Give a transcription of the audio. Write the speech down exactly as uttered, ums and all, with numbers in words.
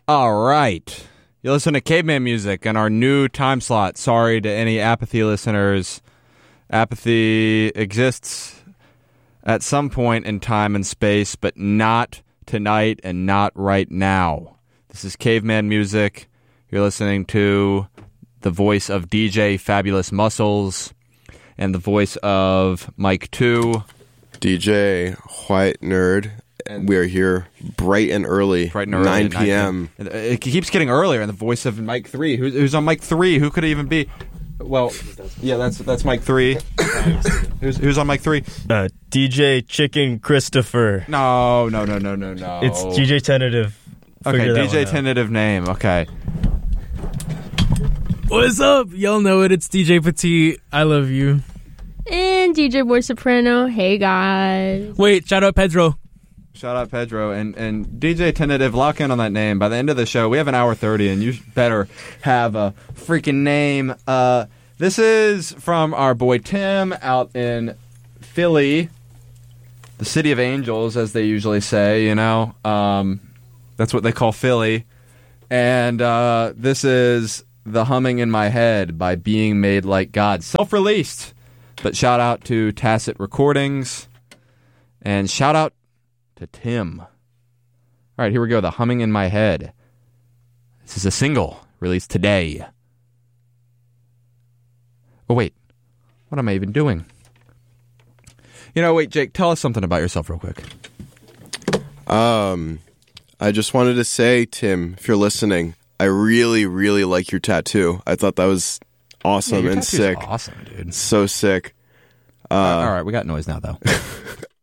All right. You listen to Caveman Music and our new time slot. Sorry to any Apathy listeners. Apathy exists at some point in time and space, but not tonight and not right now. This is Caveman Music. You're listening to the voice of D J Fabulous Muscles and the voice of Mike two. D J White Nerd. And we are here bright and early, bright and early nine p.m. It keeps getting earlier, and the voice of Mike three. Who's, who's on Mike three? Who could it even be? Well, yeah, that's that's Mike three. who's, who's on Mike three? Uh, D J Chicken Christopher. No, no, no, no, no, no. It's D J Tentative. Okay, D J Tentative name. Okay. What's up? Y'all know it. It's D J Petit. I love you. And D J Boy Soprano. Hey, guys. Wait, shout out Pedro. Shout out Pedro and, and D J Tentative. Lock in on that name. By the end of the show, we have an hour thirty, and you better have a freaking name. Uh, this is from our boy Tim out in Philly, the city of angels, as they usually say. You know, um, that's what they call Philly. And uh, this is The Humming in My Head by Being Made Like God, self-released. But shout out to Tacit Recordings, and shout out to Tim. All right, here we go. The Humming in My Head. This is a single released today. Oh, wait. What am I even doing? You know, wait, Jake, tell us something about yourself real quick. Um, I just wanted to say, Tim, if you're listening, I really, really like your tattoo. I thought that was awesome yeah, your and sick. Awesome, dude. So sick. Uh, all right, we got noise now, though.